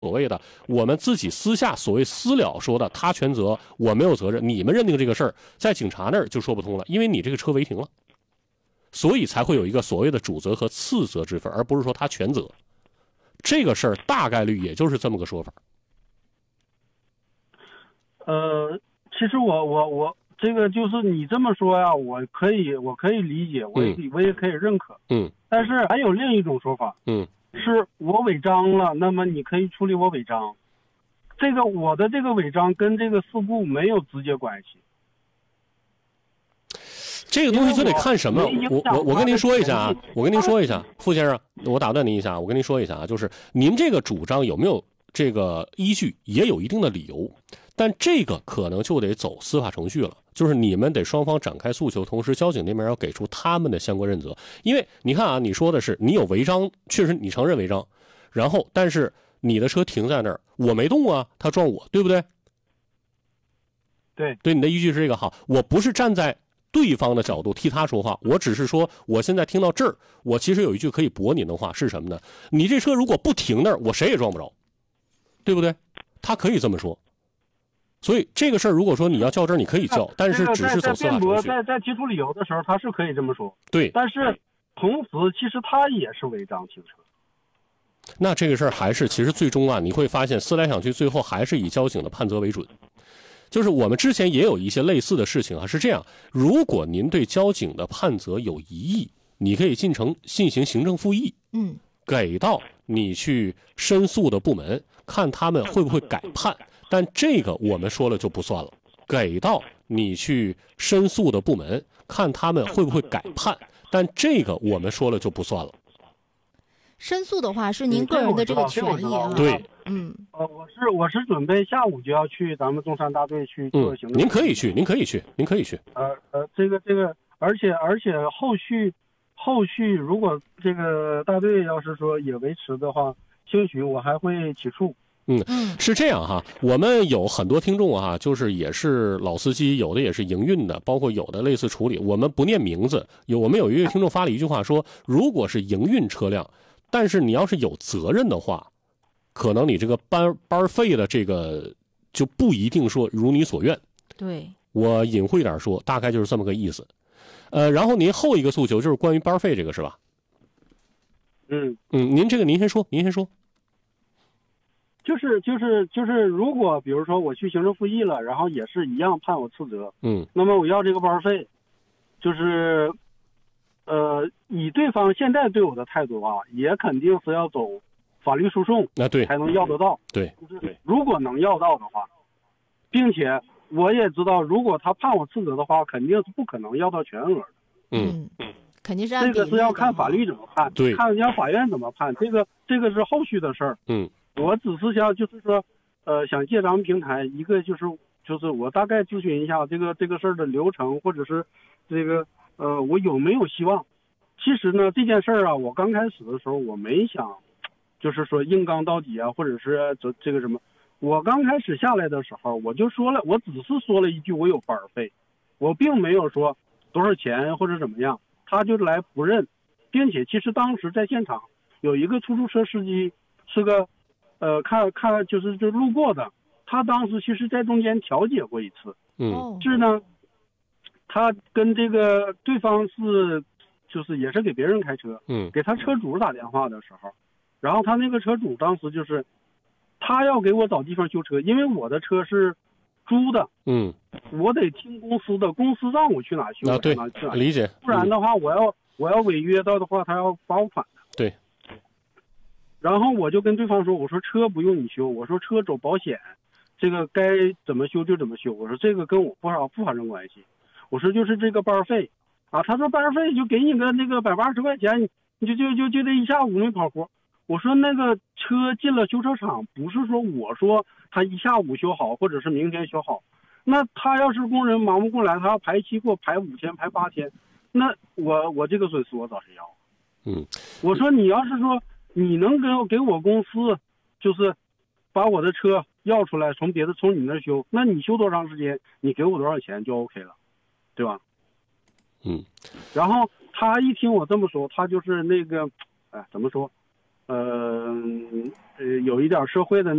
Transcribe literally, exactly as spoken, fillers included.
所谓的我们自己私下所谓私了说的他全责我没有责任，你们认定这个事儿在警察那儿就说不通了，因为你这个车违停了，所以才会有一个所谓的主责和次责之分，而不是说他全责。这个事儿大概率也就是这么个说法。 呃，其实我我我这个就是你这么说呀，我可以我可以理解，我也、嗯、我也可以认可。 嗯。 但是还有另一种说法， 嗯， 是我违章了，那么你可以处理我违章。这个我的这个违章跟这个事故没有直接关系。 这个东西就得看什么。我我我跟您说一下啊，我跟您说一下，傅先生，我打断您一下，我跟您说一下啊，就是您这个主张有没有这个依据，也有一定的理由，但这个可能就得走司法程序了，就是你们得双方展开诉求，同时交警那边要给出他们的相关认责。因为你看啊，你说的是你有违章，确实你承认违章，然后但是你的车停在那儿，我没动啊，他撞我，对不对？ 对对，你的依据是这个。好，我不是站在对方的角度替他说话，我只是说我现在听到这儿，我其实有一句可以驳您的话是什么呢？你这车如果不停那儿，我谁也撞不着，对不对？他可以这么说。所以这个事儿如果说你要较真，你可以较，但是只是走司法程序。 在在提出理由的时候他是可以这么说， 对， 但是同时其实他也是违章停车。 那这个事儿还是其实最终啊，你会发现思来想去，最后还是以交警的判责为准。就是我们之前也有一些类似的事情啊，是这样，如果您对交警的判责有疑义，你可以进程进行行政复议， 嗯， 给到你去申诉的部门，看他们会不会改判。但这个我们说了就不算了，给到你去申诉的部门，看他们会不会改判。但这个我们说了就不算了。 申诉的话是您个人的这个权益啊。 对， 嗯， 呃，我是我是准备下午就要去咱们中山大队去做行政、 嗯。您可以去，您可以去，您可以去。 呃呃，这个这个，而且而且后续后续如果这个大队要是说也维持的话，兴许我还会起诉。 嗯，是这样哈，我们有很多听众啊，就是也是老司机，有的也是营运的，包括有的类似处理，我们不念名字。有我们有一位听众发了一句话说，如果是营运车辆，但是你要是有责任的话，可能你这个班班费的这个就不一定说如你所愿。 对， 我隐晦点说，大概就是这么个意思。呃，然后您后一个诉求就是关于班费这个是吧？ 嗯嗯，您这个您先说，您先说。 就是就是就是，如果比如说我去行政复议了，然后也是一样判我次责， 嗯， 那么我要这个班费，就是，呃，以对方现在对我的态度啊，也肯定是要走法律诉讼， 啊对， 才能要得到， 对， 就是如果能要到的话，并且我也知道，如果他判我次责的话，肯定是不可能要到全额的， 嗯嗯，肯定是按这个是要看法律怎么判， 对， 看人家法院怎么判，这个这个是后续的事儿， 嗯。 我只是想就是说，呃，想借咱们平台，一个就是就是我大概咨询一下这个这个事儿的流程，或者是这个呃我有没有希望。其实呢，这件事儿啊，我刚开始的时候我没想，就是说硬刚到底啊，或者是这这个什么。我刚开始下来的时候，我就说了，我只是说了一句我有班费，我并没有说多少钱或者怎么样，他就来不认，并且其实当时在现场有一个出租车司机是个。呃，看看就是就路过的，他当时其实在中间调解过一次， 嗯， 是呢，他跟这个对方是，就是也是给别人开车， 嗯， 给他车主打电话的时候，然后他那个车主当时就是，他要给我找地方修车，因为我的车是租的， 嗯， 我得听公司的，公司让我去哪修， 啊对， 哪去哪理解， 不然的话，我要我要违约到的话，他要罚我款的， 对。 然后我就跟对方说，我说车不用你修，我说车走保险，这个该怎么修就怎么修，我说这个跟我不少不发生关系，我说就是这个班费啊，他说班费就给你个那个百八十块钱，你就就就就这一下午没跑活。我说那个车进了修车厂，不是说我说他一下午修好，或者是明天修好，那他要是工人忙不过来，他要排期给我排五天排八天，那我我这个损失我找谁要？ 嗯， 我说你要是说。你能给我给我公司，就是把我的车要出来，从别的从你那儿修，那你修多长时间，你给我多少钱就 OK 了，对吧？ 嗯。 然后他一听我这么说，他就是那个，哎，怎么说？ 呃呃有一点社会的。